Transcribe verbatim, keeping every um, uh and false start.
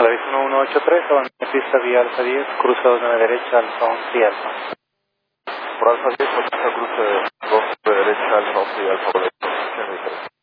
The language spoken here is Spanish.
Polaris uno uno ocho tres, abandona pista vía Alfa diez, cruce dos nueve derecha, Alfa once y Alfa. Por Alfa diez, por cruce dos de derecha, Alfa once y Alfa por ochenta y tres.